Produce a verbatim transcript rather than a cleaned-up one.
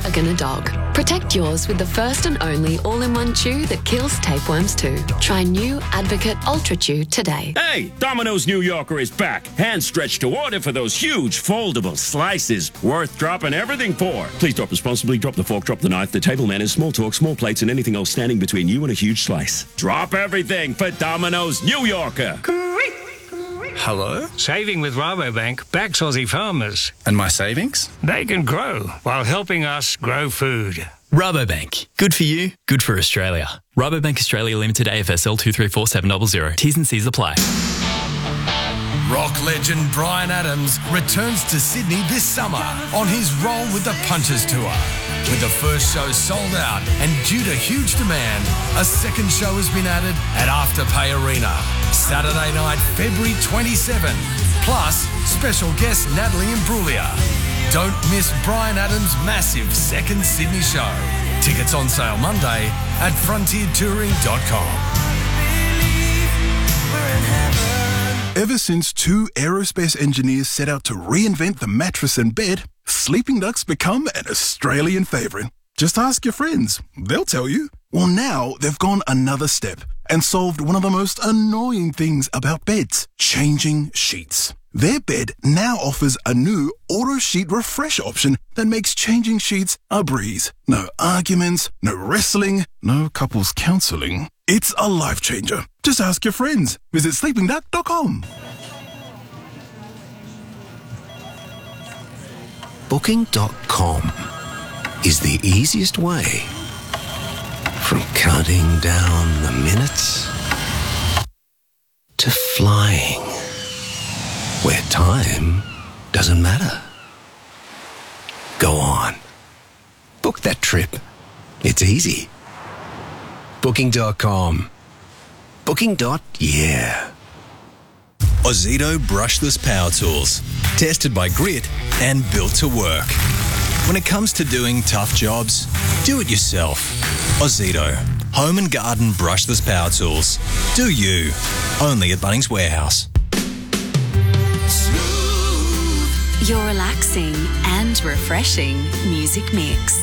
are gonna dog. Protect yours with the first and only all-in-one chew that kills tapeworms too. Try new Advocate Ultra Chew today. Hey, Domino's New Yorker is back. Hand stretched to order for those huge foldable slices. Worth dropping everything for. Please drop responsibly. Drop the fork, drop the knife, the table manners, small talk, small plates, and anything else standing between you and a huge slice. Drop everything for Domino's New Yorker. Hello? Saving with Rabobank backs Aussie farmers. And my savings? They can grow while helping us grow food. Rabobank. Good for you, good for Australia. Rabobank Australia Limited, A F S L two three four seven zero zero. T's and C's apply. Rock legend Bryan Adams returns to Sydney this summer on his Roll with the Punches tour. With the first show sold out and due to huge demand, a second show has been added at Afterpay Arena. Saturday night, February twenty-seventh. Plus, special guest Natalie Imbruglia. Don't miss Bryan Adams' massive second Sydney show. Tickets on sale Monday at frontier touring dot com. Ever since two aerospace engineers set out to reinvent the mattress and bed, sleeping ducks become an Australian favourite. Just ask your friends. They'll tell you. Well, now they've gone another step and solved one of the most annoying things about beds, changing sheets. Their bed now offers a new auto sheet refresh option that makes changing sheets a breeze. No arguments, no wrestling, no couples counselling. It's a life changer. Just ask your friends. Visit sleeping duck dot com. Booking dot com is the easiest way from counting down the minutes to flying where time doesn't matter. Go on. Book that trip. It's easy. Booking dot com. Booking. Yeah. Ozito brushless power tools. Tested by Grit and built to work. When it comes to doing tough jobs, do it yourself. Ozito. Home and garden brushless power tools. Do you. Only at Bunnings Warehouse. Your relaxing and refreshing music mix.